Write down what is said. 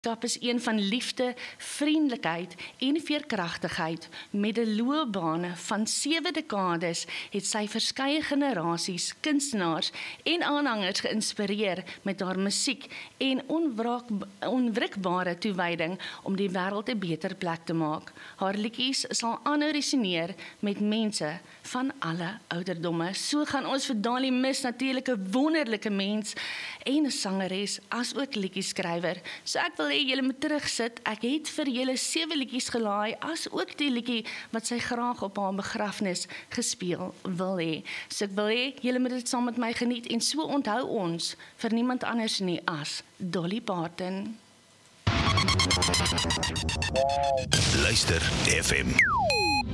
Kap is een van liefde, vriendelikheid en veerkragtigheid. Met 'n loopbaan van 7 dekades het sy verskeie generasies, kunstenaars en aanhangers geïnspireer met haar musiek en onwrikbare toewyding om die wêreld 'n beter plek te maak. Haar liedjies sal aanhou resoneer met mense van alle ouderdomme. So gaan ons vir Dali mis, natuurlik 'n wonderlike mens en 'n sangeres as ook liedjieskrywer. So ek wil hê julle moet terugsit. Ek het vir julle 7 liedjies gelaai, as ook die liedjie wat sy graag op haar begrafnis gespeel wil hê. So ek wil hê julle moet dit saam met my geniet en so onthou ons vir niemand anders nie as Dolly Parton. Luister FM.